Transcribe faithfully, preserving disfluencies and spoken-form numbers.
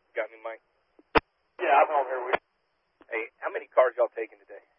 Got me, Mike? Yeah, I'm home here with you. Hey, how many cars y'all taking today?